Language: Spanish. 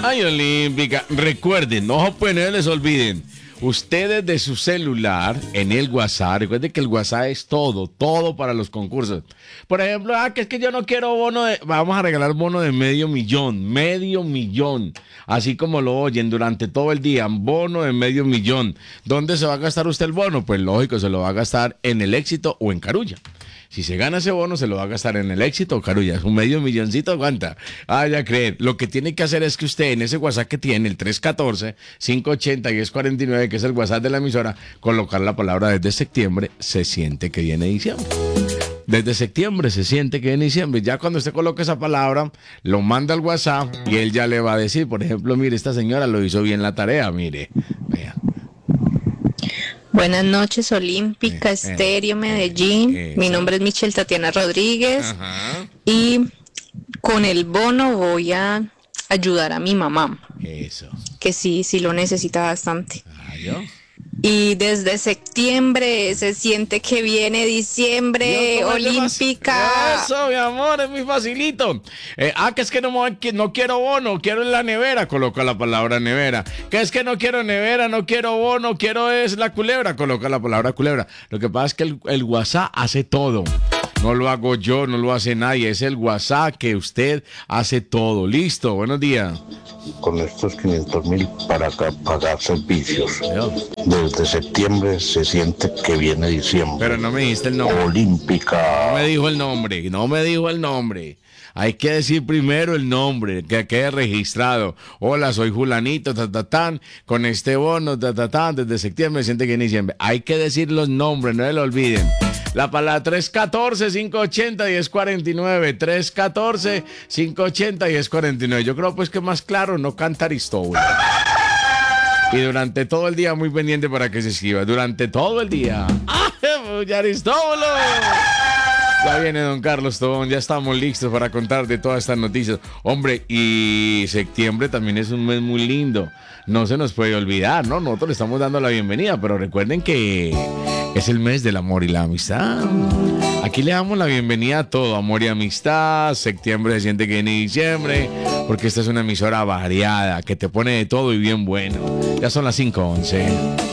Ay, Olímpica. Recuerden, no pues no les olviden. Ustedes de su celular en el WhatsApp, recuerden que el WhatsApp es todo para los concursos. Por ejemplo, que es que yo no quiero bono vamos a regalar bono de medio millón, así como lo oyen durante todo el día, bono de medio millón. ¿Dónde se va a gastar usted el bono? Pues lógico, se lo va a gastar en el Éxito o en Carulla. Si se gana ese bono, se lo va a gastar en el Éxito o Carulla. Un medio milloncito aguanta. Ya creer. Lo que tiene que hacer es que usted en ese WhatsApp que tiene, el 314-580-1049, que es el WhatsApp de la emisora, colocar la palabra desde septiembre, se siente que viene diciembre. Desde septiembre se siente que viene diciembre. Ya cuando usted coloque esa palabra, lo manda al WhatsApp y él ya le va a decir, por ejemplo, mire, esta señora lo hizo bien la tarea, mire. Vea. Buenas noches, Olímpica, Estéreo, Medellín. Mi nombre es Michelle Tatiana Rodríguez. Ajá. Y con el bono voy a ayudar a mi mamá, Eso. que sí lo necesita bastante. ¿Yo? Y desde septiembre se siente que viene diciembre, Dios, Olímpica. Eso, mi amor, es muy facilito. Que es que no quiero bono, quiero en la nevera, coloca la palabra nevera. Que es que no quiero nevera, no quiero bono, quiero es la culebra, coloca la palabra culebra. Lo que pasa es que el WhatsApp hace todo. No lo hago yo, no lo hace nadie, es el WhatsApp que usted hace todo. Listo, buenos días. Con estos 500,000 para pagar servicios. Desde septiembre se siente que viene diciembre. Pero no me dijiste el nombre. Olímpica. No me dijo el nombre. Hay que decir primero el nombre, que quede registrado. Hola, soy Julanito, con este bono, desde septiembre se siente que viene diciembre. Hay que decir los nombres, no se lo olviden. La palabra 314-580-1049, 314-580-1049. Yo creo pues que más claro no canta Aristóbulo. Y durante todo el día muy pendiente para que se escriba. Durante todo el día. ¡Ah, Aristóbulo! Ya viene don Carlos Tobón, ya estamos listos para contar de todas estas noticias. Hombre, y septiembre también es un mes muy lindo. No se nos puede olvidar, ¿no? Nosotros le estamos dando la bienvenida, pero recuerden que es el mes del amor y la amistad. Aquí le damos la bienvenida a todo, amor y amistad. Septiembre se siente que viene diciembre, porque esta es una emisora variada, que te pone de todo y bien bueno. Ya son las 5:11.